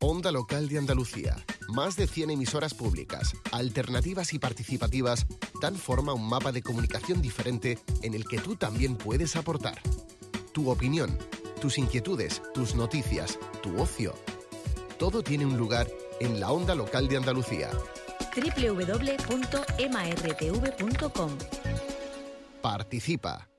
Onda Local de Andalucía. Más de 100 emisoras públicas, alternativas y participativas dan forma a un mapa de comunicación diferente en el que tú también puedes aportar. Tu opinión, tus inquietudes, tus noticias, tu ocio. Todo tiene un lugar en la Onda Local de Andalucía. www.emartv.com. Participa.